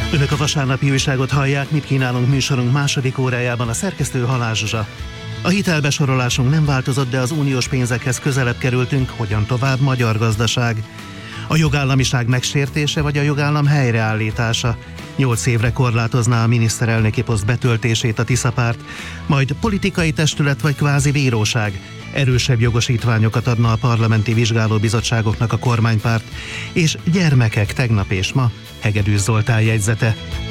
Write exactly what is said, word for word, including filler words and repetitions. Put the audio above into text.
Önök a vasárnapi újságot hallják, mit kínálunk műsorunk második órájában, a szerkesztő Halász Zsuzsa. A hitelbesorolásunk nem változott, de az uniós pénzekhez közelebb kerültünk, hogyan tovább magyar gazdaság. A jogállamiság megsértése vagy a jogállam helyreállítása? Nyolc évre korlátozná a miniszterelnöki poszt betöltését a Tiszapárt, majd politikai testület vagy kvázi bíróság erősebb jogosítványokat adna a parlamenti vizsgálóbizottságoknak a kormánypárt, és gyermekek tegnap és ma, Hegedűs Zoltán jegyzete.